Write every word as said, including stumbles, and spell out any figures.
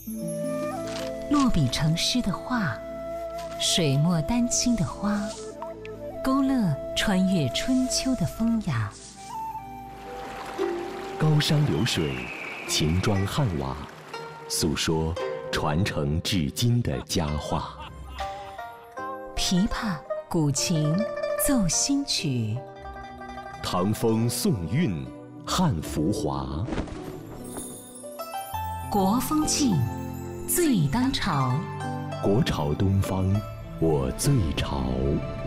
落笔成诗的画，水墨丹青的花，勾勒穿越春秋的风雅。 高山流水，秦砖汉瓦，诉说传承至今的佳话。 琵琶、古琴，奏新曲。 唐风宋韵，汉浮华。 国风劲，最当朝。 国潮东方，我最潮。